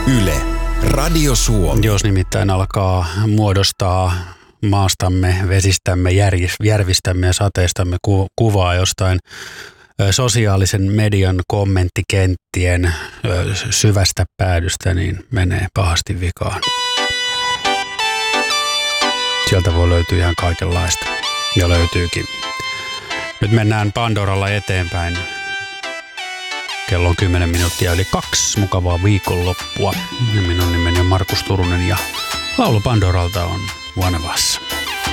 Yle, Radio Suomi. Jos nimittäin alkaa muodostaa maastamme, vesistämme, järvistämme ja sateistamme kuvaa jostain sosiaalisen median kommenttikenttien syvästä päädystä, niin menee pahasti vikaan. Sieltä voi löytyä ihan kaikenlaista. Ja löytyykin. Nyt mennään Pandoralla eteenpäin. Kello on 10 minuuttia yli 2. Mukavaa viikonloppua. Minun nimeni on Markus Turunen ja laulu Pandoralta on One of Us.